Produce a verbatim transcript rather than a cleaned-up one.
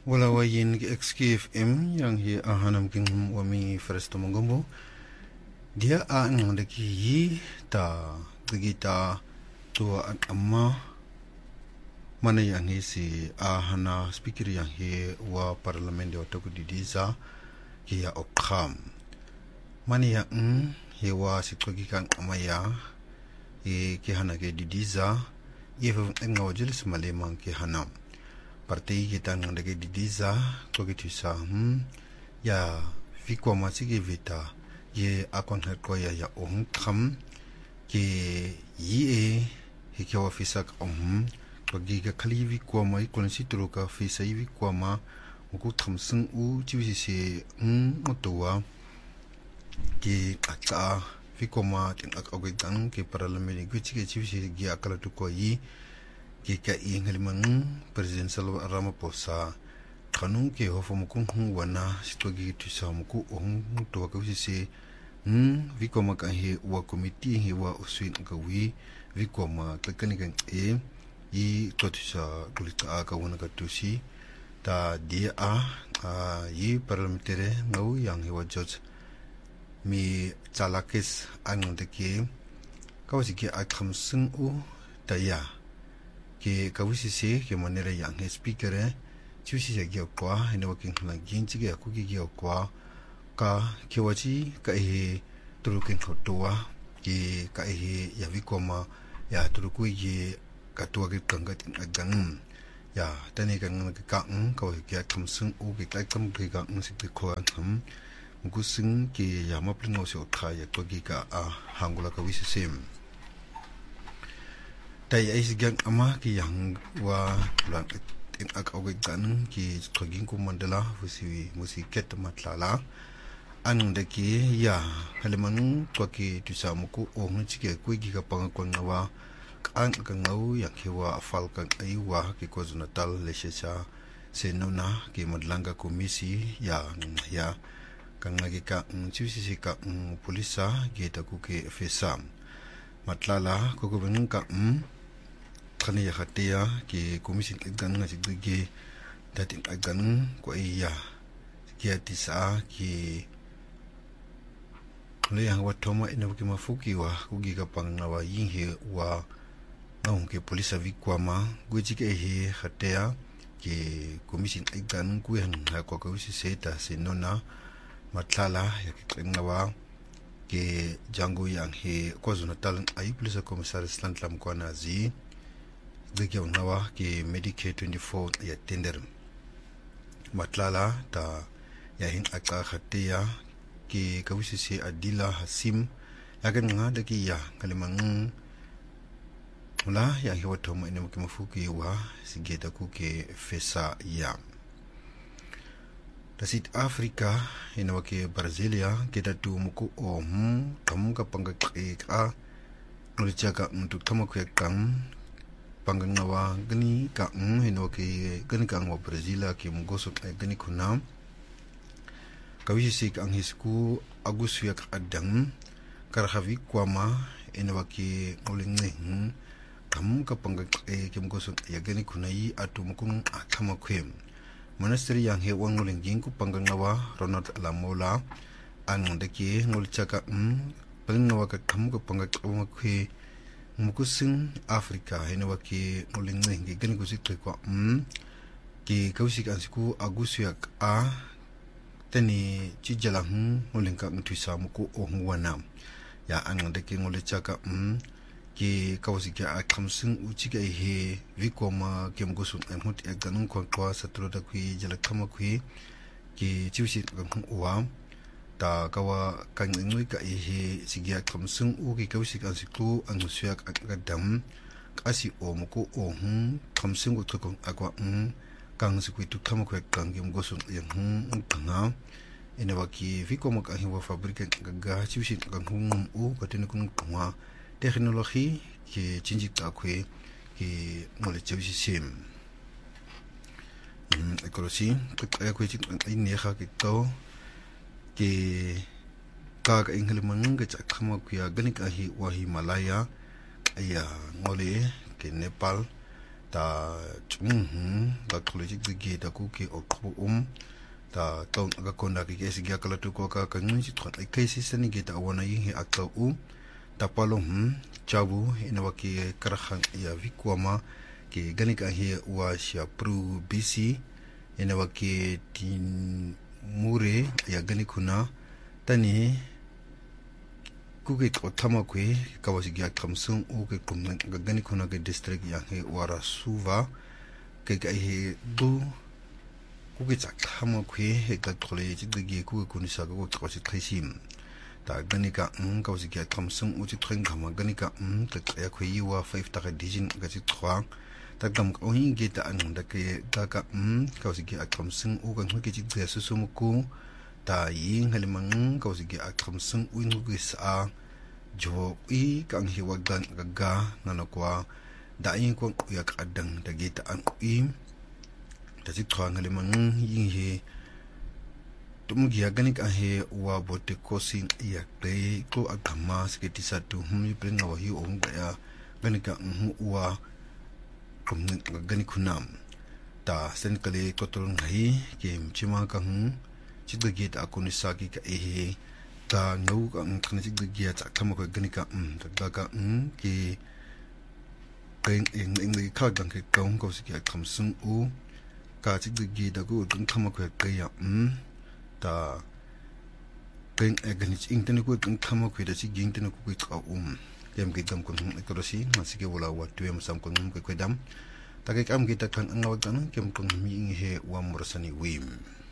Wala wayin X K F M yang hi ahanam king wami Feresto Mongombo. Dia a ang daki yi ta digita tua an amma mana yang hi si ahana speaker yang hi wa parliament de otoku didiza hi ya okam. Mana yang hi wa sitogi kan amaya hi ki hana ke didiza yefu ngawajelis malemang ki hanam. Parti kita nang dagi didiza ko gitu sa hmm ya fikwa masigi vita ye akon her ko ya ya ong kham ke yi e hikwa fisak om ko giga khali vi ko mai kon sitro ka fisa vi ko ma ko tham sung u chi wi se hmm motowa ke ata fikwa ma tin ak ok dan ke parliament gi chi ke chi wi gi akala tu ko yi Kika ingaliman President Salva Ramaphosa kanung ke hofa mukung wana sitogi tu sa muku ong to ka si hmm vikoma ka he wa committee he wa uswin ka wi vikoma takani kan e yi to tu sa kulita ka wana ka tu si ta dia a yi parliamentary ngau yang he wa judge mi chalakis ang de ke ka wasi ke akham sung u ta ya ke kawisi se ke manera yang he speaker e chusi se gyo kwa ene waking na ginchi ge ku gi gyo kwa ka ke wachi ka he turu ken khotowa ke ka he ya vikoma ya turu ku ye ka tu ge kanga tin agan ya tani kan ka ang ka ke kam sung u ge ka kam ge ka ng sik ko an mu sing ke ya ma plingo se okha ya ko gi ka a hangula ka wisi sem tay ay sigang ama ki yang wa lang in ak awig tan ki kaging ko mandala fusi musiket matlala an de ki ya haliman ko ki tusamu ko o ngchike ko gi ka pangakon nawa kan ka ngau yang ki wa afal kan ay wa ki ko natal lesha se nona ki madlanga komisi ya ya kan ngagi ka ngchusi ka polisa gi ta ku ke fesa matlala ko ko ben ka kani ya khatia ki komisin igan nga sigge datin agan ko iya ki atisa ki le yang watoma ina ki mafuki wa kugi ka pangnawa yinhe wa ngong ke polisa vikwama guji ke he khatia ki komisin igan ku han ha ko ko si seta sinona matlala ya ki ngwa ke jango yang he ko zona tal ay polisa komisaris lantlam ko nazi Gagyaw nawa ki Medicare twenty-four ya tender matlala ta yahin aka khatia ki kawisi si Adila Hasim yagan nga daki ya kalimang mula ya hiwato mo ina makimafuki wa sige ta ku ke fesa ya Dasit Africa ina waki Brasilia kita tu muku om tamu ka pangakik a nulichaka untuk tamu ke kang Pangangawa gani ka ng hino ki gani ka ng Brazil ki mugosot ay gani kunam kawisi ang hisku agusyak adang karhavi kwama inawa ki uling kam ka pangag ki mugosot ay gani kunai atumukung akama kwem monastery yang he wang uling ku pangangawa Ronald Lamola ang daki ngulchaka um pangangawa ka kam ka pangag kwe mukusing Africa hina waki uling ngi gani kusik ko mm ki kausik ansiku agusyak a tani chijalang uling ka mtuisa muku ohwana ya ang de ki ngole chaka mm ki kausik a kamsing uchika he vikoma kem gusun amhut ek ganung ko kwa satro da kui jala kama kui ki chiusi kan uwa ta kawa kan ngui ka he sigya kamsung u ki kausik ansiku angusyak akadam kasi o muko o hm kamsung ko ko akwa hm kang sikui tu kama ko kang gem gosun yang hm tanga ina waki viko mak ahi wa fabrika ga chiusi kan hum u patin kun kuma teknologi ki jinjik ta kwe ki ngole chiusi sim hm ekolosi ka kwe chik ai ne kha ki to ke kaga ingaliman ga chakama kuya ganik ahi wa Himalaya aya ngole ke Nepal ta chung ga college gi ta ku ki okpo um ta ton ga konda ki kesi ga kala tu ko ka ka ngi chi thot ai kesi sani gi ta wana yi hi akta u ta palo hm chabu ina wa ki karhan ya vikwama ki ganika hi wa sha pru bc ina wa ki tin mure ya ganikuna tani kuke otama kwe kawasi gi akamsung u ke kumna ga ganikuna ke district ya he wara suva ke ga he du kuke chakama kwe he ga tole ji gi kuke kunisa go tawasi khaisim ta ganika ng kawasi gi akamsung u ji thren kama ganika um ta ya kwe yiwa five ta dijin ga ji trois ta dam ko hin ge ta an da ke ta ka um kawasi gi akamsung u ga ke ji ga susum ku ta yin halimang kawasi gi akamsung u ngu gi sa jo i kang hi wagan gaga nanakwa da yin ko ya kadang da ge ta an i ta ji thwa halimang yin he tum gi agani ka he wa bote kosin ya te ko agama sketi satu hum prenga wa hi om ga ya gani ka hu wa kum gani kunam ta sen kale ko tol ngai ke mchima ka hu chidga gi ta ko ni sa ki ka e ta no ka kan chidga gi ta kama ko gani ka um ta ka um ki ken ing ing ka dang ke kong ko si ka kam sung u ka chidga gi da ko tung kama ko ka ya um ta ken aganich intene ko tung kama ko da si ging tene ko ko um kem ke dam ko ko si masike wala wa tuem sam ko ngum ko dam ta ke kam kita kan ngawag tan kem ko mi he wa morsani wim